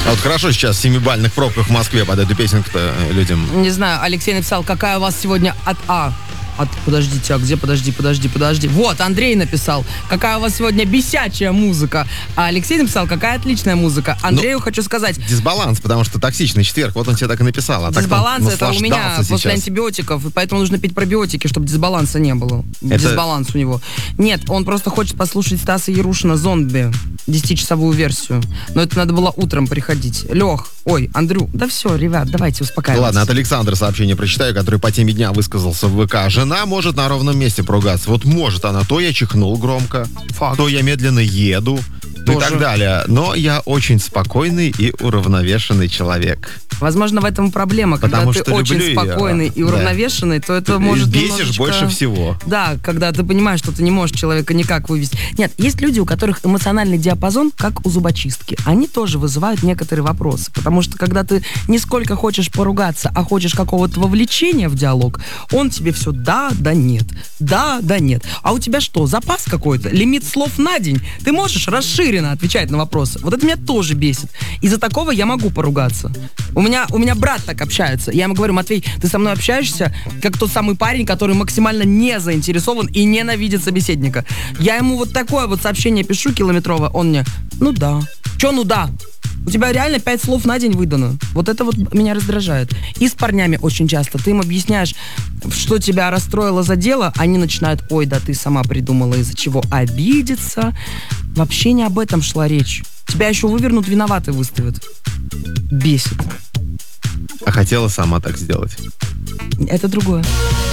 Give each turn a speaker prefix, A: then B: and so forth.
A: А вот хорошо сейчас в 7-бальных пробках в Москве под эту песенку-то людям.
B: Не знаю, Алексей написал, какая у вас сегодня подождите, а где, подожди. Вот, Андрей написал, какая у вас сегодня бесячая музыка. А Алексей написал, какая отличная музыка. Андрею хочу сказать...
A: Дисбаланс, потому что токсичный четверг, вот он тебе так и написал. А
B: дисбаланс это у меня после антибиотиков, поэтому нужно пить пробиотики, чтобы дисбаланса не было. Дисбаланс у него. Нет, он просто хочет послушать Стаса Ярушина «Зомби», 10-часовую версию. Но это надо было утром приходить. Лех, Андрю, да все, ребят, давайте успокаивайтесь.
A: Ладно, от Александра сообщение прочитаю, который по теме дня высказался в ВК. Жена может на ровном месте поругаться. Вот может она, то я чихнул громко, то я медленно еду, и так далее. Но я очень спокойный и уравновешенный человек.
B: Возможно, в этом проблема. Когда ты очень спокойный и уравновешенный, то это может
A: бесишь больше всего.
B: Да, когда ты понимаешь, что ты не можешь человека никак вывести. Нет, есть люди, у которых эмоциональный диапазон, как у зубочистки. Они тоже вызывают некоторые вопросы. Потому что, когда ты не сколько хочешь поругаться, а хочешь какого-то вовлечения в диалог, он тебе все да, нет. Да, нет. А у тебя что, запас какой-то? Лимит слов на день? Ты можешь расширенно отвечать на вопросы? Вот это меня тоже бесит. Из-за такого я могу поругаться. У меня брат так общается. Я ему говорю: Матвей, ты со мной общаешься как тот самый парень, который максимально не заинтересован и ненавидит собеседника. Я ему вот такое вот сообщение пишу километровое, он мне: ну да. Че ну да? У тебя реально 5 слов на день выдано. Вот это вот меня раздражает. И с парнями очень часто. Ты им объясняешь, что тебя расстроило, задело, они начинают: ой, да ты сама придумала, из-за чего обидеться. Вообще не об этом шла речь. Тебя еще вывернут, виноватый выставят. Бесит.
A: А хотела сама так сделать.
B: Это другое.